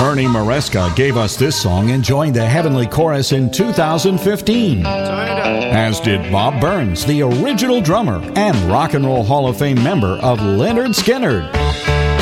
Ernie Maresca gave us this song and joined the Heavenly Chorus in 2015. As did Bob Burns, the original drummer and Rock and Roll Hall of Fame member of Lynyrd Skynyrd.